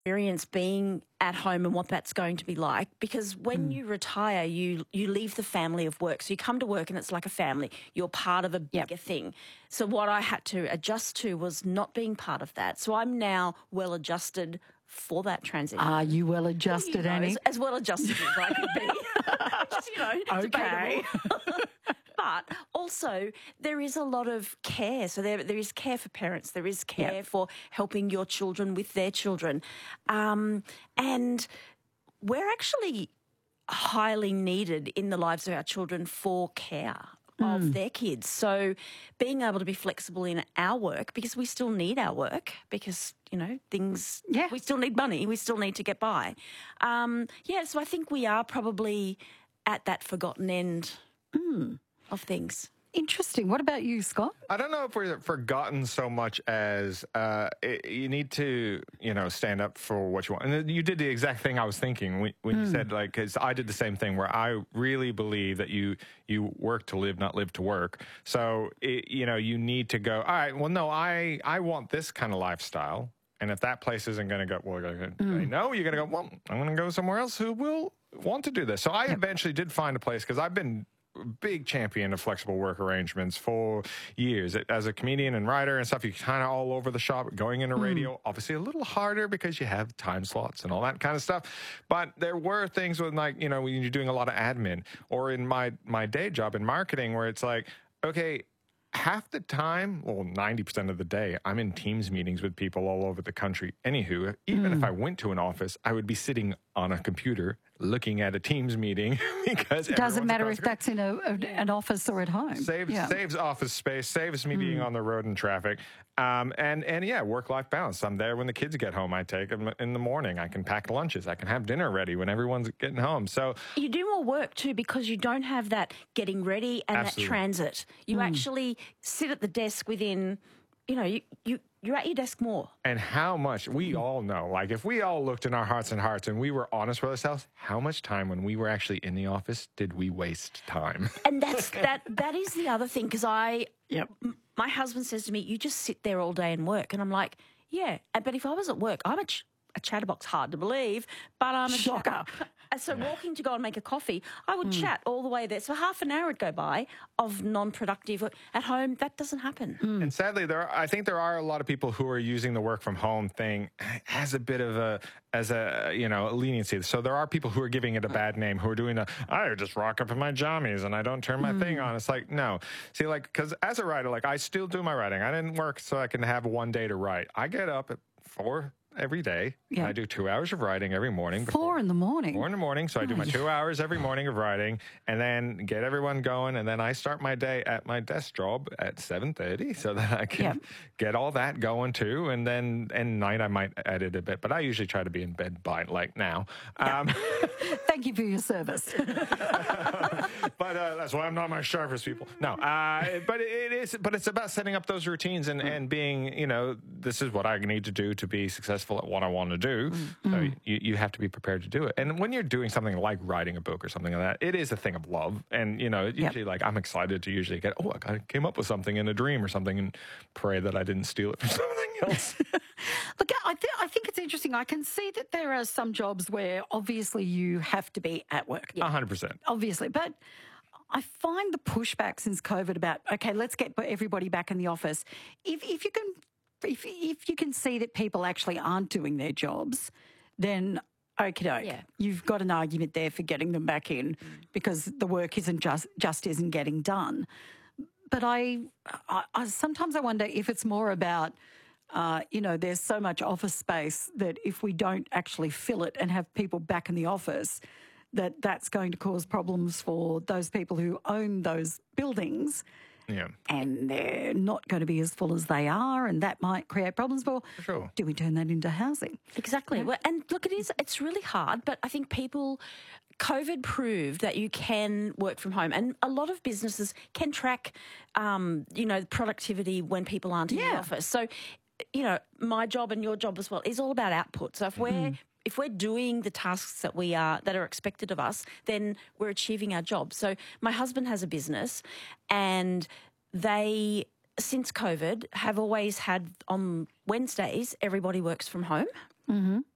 experience being at home and what that's going to be like, because when you retire, you leave the family of work. So you come to work and it's like a family. You're part of a bigger thing. So what I had to adjust to was not being part of that. So I'm now well adjusted for that transition. Are you well adjusted, Annie? As well adjusted as I could be. Which is, Okay. debatable. But also there is a lot of care. So there is care for parents. There is care for helping your children with their children. And we're actually highly needed in the lives of our children for care of their kids. So being able to be flexible in our work, because we still need our work, because, things, we still need money, we still need to get by. So I think we are probably at that forgotten end of things. Interesting. What about you, Scott? I don't know if we're forgotten so much as you need to, stand up for what you want. And you did the exact thing I was thinking when you said, because I did the same thing where I really believe that you work to live, not live to work. So, you need to go, all right, well, no, I want this kind of lifestyle. And if that place isn't going to go, well, no, you're going to go, well, I'm going to go somewhere else who will want to do this. So I eventually did find a place, because I've been big champion of flexible work arrangements for years. As a comedian and writer and stuff, you're kind of all over the shop. Going into radio, obviously a little harder because you have time slots and all that kind of stuff. But there were things with, when you're doing a lot of admin, or in my day job in marketing, where it's like, okay, half the time, well, 90% of the day, I'm in Teams meetings with people all over the country. Anywho, even if I went to an office, I would be sitting on a computer looking at a Teams meeting, because it doesn't matter if that's in an office or at home. Saves office space, saves me being on the road in traffic. Work-life balance. I'm there when the kids get home. I take them in the morning. I can pack lunches. I can have dinner ready when everyone's getting home. So you do more work too, because you don't have that getting ready and that transit. You actually sit at the desk within, you're at your desk more. And how much, we all know, if we all looked in our hearts and we were honest with ourselves, how much time when we were actually in the office did we waste time? And that is the other thing, because my husband says to me, you just sit there all day and work. And I'm like, yeah, but if I was at work, I'm a chatterbox, hard to believe, but I'm a shocker. So walking to go and make a coffee, I would chat all the way there. So half an hour would go by of non-productive. At home, that doesn't happen. And sadly, I think there are a lot of people who are using the work from home thing as a bit of a leniency. So there are people who are giving it a bad name, who are doing I just rock up in my jammies and I don't turn my thing on. It's like, no. See, because as a writer, I still do my writing. I didn't work so I can have one day to write. I get up at 4 every day. Yeah. I do 2 hours of writing every morning. 4 in the morning? 4 in the morning. So I do my 2 hours every morning of writing, and then get everyone going. And then I start my day at my desk job at 7:30 so that I can get all that going too. And then at night I might edit a bit, but I usually try to be in bed by now. Thank you for your service. But that's why I'm not my sharpest people. No, but it's about setting up those routines and being, this is what I need to do to be successful at what I want to do. So you have to be prepared to do it. And when you're doing something like writing a book or something like that, it is a thing of love. And, usually I'm excited to usually I came up with something in a dream or something, and pray that I didn't steal it from something else. Look, I think it's interesting. I can see that there are some jobs where obviously you have to be at work. 100%. Obviously. But I find the pushback since COVID about, okay, let's get everybody back in the office. If you can see that people actually aren't doing their jobs, then okey-doke. You've got an argument there for getting them back in, because the work isn't just isn't getting done. But I sometimes I wonder if it's more about, there's so much office space that if we don't actually fill it and have people back in the office, that's going to cause problems for those people who own those buildings. Yeah. And they're not going to be as full as they are, and that might create problems. Well, for sure. Do we turn that into housing? Exactly. Yeah. Well, and look, it's really hard, but I think COVID proved that you can work from home, and a lot of businesses can track, productivity when people aren't in the office. So, my job and your job as well is all about output. So if we're doing the tasks that are expected of us, then we're achieving our job. So my husband has a business, and they, since COVID, have always had on Wednesdays, everybody works from home.